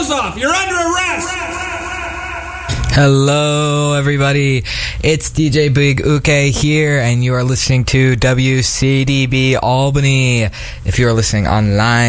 clothes off. You're under arrest. Hello, everybody. It's DJ Big Uke here, and you are listening to WCDB Albany. If you are listening online,